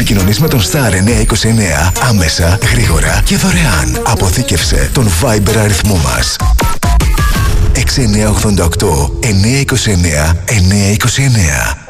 επικοινωνείς με τον Star 929 άμεσα, γρήγορα και δωρεάν. Αποθήκευσε τον Viber αριθμό μας. 6988 929 929.